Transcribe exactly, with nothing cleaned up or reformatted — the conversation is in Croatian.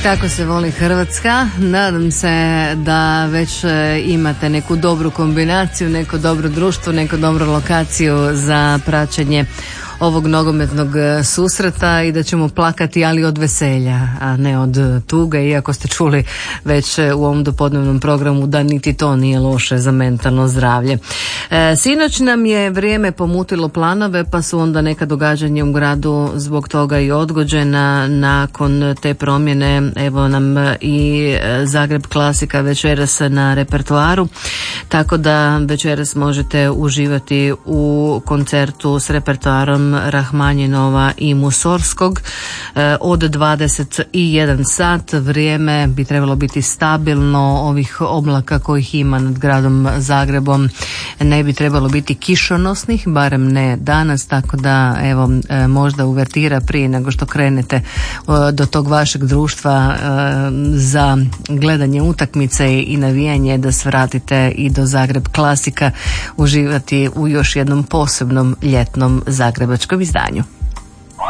Tako se voli Hrvatska. Nadam se da već imate neku dobru kombinaciju, neko dobro društvo, neku dobru lokaciju za praćenje ovog nogometnog susreta i da ćemo plakati, ali od veselja, a ne od tuge, iako ste čuli već u ovom dopodnevnom programu da niti to nije loše za mentalno zdravlje. E, sinoć nam je vrijeme pomutilo planove, pa su onda neka događanja u gradu zbog toga i odgođena. Nakon te promjene evo nam i Zagreb Klasika večeras na repertoaru, tako da večeras možete uživati u koncertu s repertoarom Rahmanjinova i Musorskog od dvadeset jedan sat. Vrijeme bi trebalo biti stabilno, ovih oblaka kojih ima nad gradom Zagrebom ne bi trebalo biti kišonosnih, barem ne danas, tako da evo možda uvertira prije nego što krenete do tog vašeg društva za gledanje utakmice i navijanje, da svratite i do Zagreb Klasika uživati u još jednom posebnom ljetnom zagrebačkom izdanju.